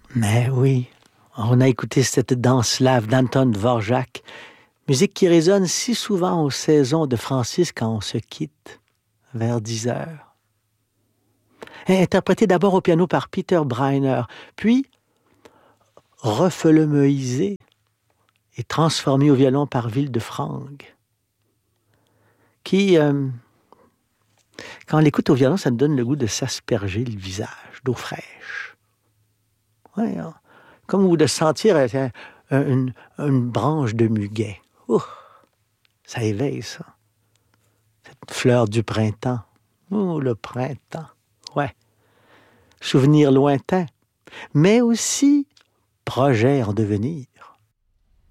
Mais oui, on a écouté cette danse slave d'Anton Dvorak, musique qui résonne si souvent aux saisons de Francis quand on se quitte, vers 10 heures. Interprétée d'abord au piano par Peter Breiner, puis refelemeisée et transformée au violon par Ville-de-Franck, qui, quand on l'écoute au violon, ça me donne le goût de s'asperger le visage d'eau fraîche. Ouais, hein. Comme de sentir une branche de muguet. Ouh, ça éveille, ça. Cette fleur du printemps. Oh, le printemps. Ouais. Souvenir lointain, mais aussi projet en devenir.